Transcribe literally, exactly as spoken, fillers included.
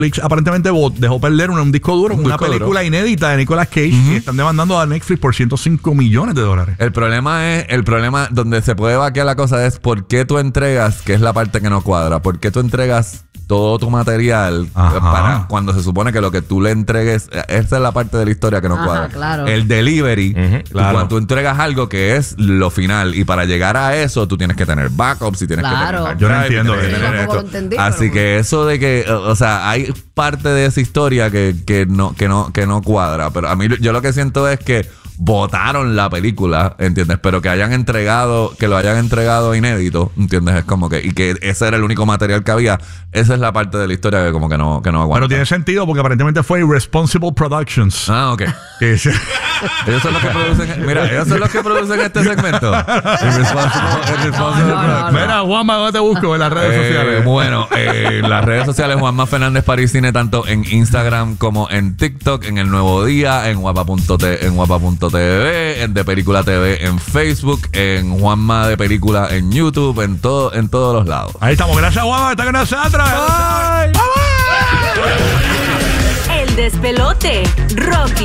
Netflix aparentemente dejó perder un, un disco duro, un una disco película duro. inédita de Nicolas Cage, uh-huh. y están demandando a Netflix por ciento cinco millones de dólares. El problema es, el problema donde se puede vaquear la cosa es por qué tú entregas, que es la parte que no cuadra, por qué tú entregas todo tu material Ajá. para cuando se supone que lo que tú le entregues, esa es la parte de la historia que no Ajá, cuadra. Claro. El delivery, uh-huh, claro. cuando tú entregas algo que es lo final y para llegar a eso tú tienes que tener backups y tienes claro. que tener Yo no entiendo que eso. tener Lo entendí, Así pero... que eso de que, o sea, hay parte de esa historia que, que no que no que no cuadra, pero a mí yo lo que siento es que votaron la película, ¿entiendes? Pero que hayan entregado, que lo hayan entregado inédito, ¿entiendes? Es como que, y que ese era el único material que había. Esa es la parte de la historia que como que no, que no aguanta. Pero tiene sentido porque aparentemente fue Irresponsible Productions. Ah, ok. Ellos son los que producen, mira, ellos son los que producen este segmento. Irresponsible, irresponsible no, no, no. Mira, Juanma, ¿dónde te busco? En las redes eh, sociales. Bueno, eh, en las redes sociales, Juanma Fernández París Cine, tanto en Instagram como en TikTok, en El Nuevo Día, en guapa punto t, en guapa punto t v, en De Película T V en Facebook, en Juanma de Película en YouTube, en todo, en todos los lados. Ahí estamos. Gracias, Juanma, está con nosotros. Bye. El despelote, Rocky.